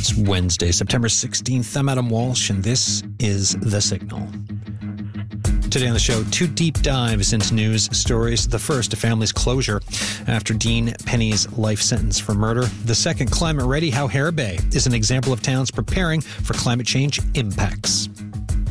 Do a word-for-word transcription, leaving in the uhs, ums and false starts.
It's Wednesday, September sixteenth. I'm Adam Walsh, and this is The Signal. Today on the show, two deep dives into news stories. The first, a family's closure after Dean Penny's life sentence for murder. The second, climate ready, how Hare Bay is an example of towns preparing for climate change impacts.